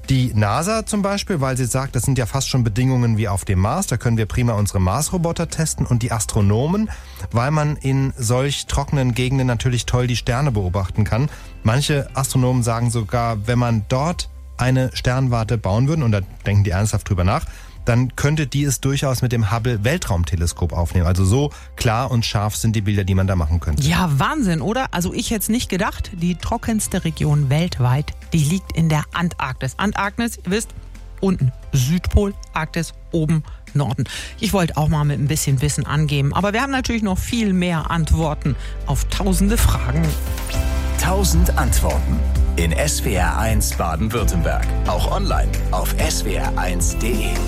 Die NASA zum Beispiel, weil sie sagt, das sind ja fast schon Bedingungen wie auf dem Mars, da können wir prima unsere Mars-Roboter testen. Und die Astronomen, weil man in solch trockenen Gegenden natürlich toll die Sterne beobachten kann. Manche Astronomen sagen sogar, wenn man dort eine Sternwarte bauen würde, und da denken die ernsthaft drüber nach, dann könnte die es durchaus mit dem Hubble-Weltraumteleskop aufnehmen. Also so klar und scharf sind die Bilder, die man da machen könnte. Ja, Wahnsinn, oder? Also ich hätte es nicht gedacht. Die trockenste Region weltweit, die liegt in der Antarktis. Antarktis, ihr wisst, unten Südpol, Arktis oben Norden. Ich wollte auch mal mit ein bisschen Wissen angeben. Aber wir haben natürlich noch viel mehr Antworten auf tausende Fragen. 1000 Antworten in SWR1 Baden-Württemberg. Auch online auf swr1.de.